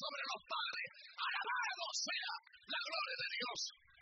sobre los padres. Alabado sea la gloria de Dios.